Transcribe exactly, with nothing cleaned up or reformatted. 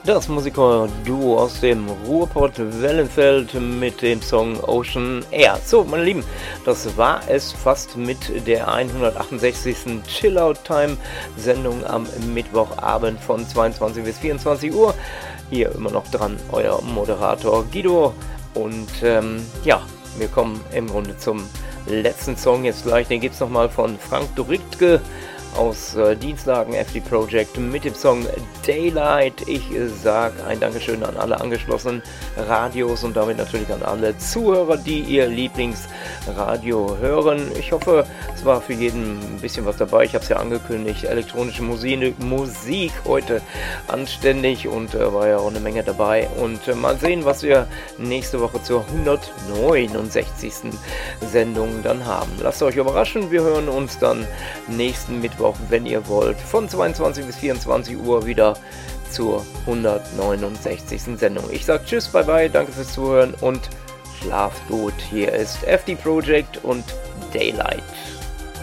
Das Musiker-Duo aus dem Ruhrpott Wellenfeld mit dem Song Ocean Air. So, meine Lieben, das war es fast mit der hundertachtundsechzigsten Chill-Out-Time-Sendung am Mittwochabend von zweiundzwanzig bis vierundzwanzig Uhr. Hier immer noch dran, euer Moderator Guido. Und ähm, ja, wir kommen im Grunde zum letzten Song jetzt gleich. Den gibt es nochmal von Frank Dorittke aus äh, Dienstlagen F D Project mit dem Song Daylight. Ich äh, sage ein Dankeschön an alle angeschlossenen Radios und damit natürlich an alle Zuhörer, die ihr Lieblingsradio hören. Ich hoffe, es war für jeden ein bisschen was dabei. Ich habe es ja angekündigt, elektronische Musik, Musik heute anständig und äh, war ja auch eine Menge dabei. Und äh, mal sehen, was wir nächste Woche zur hundertneunundsechzigsten Sendung dann haben. Lasst euch überraschen, wir hören uns dann nächsten Mittwoch, wenn ihr wollt, von zweiundzwanzig bis vierundzwanzig Uhr wieder zur hundertneunundsechzigsten Sendung. Ich sage tschüss, bye bye, danke fürs Zuhören und schlaft gut. Hier ist F D Project und Daylight.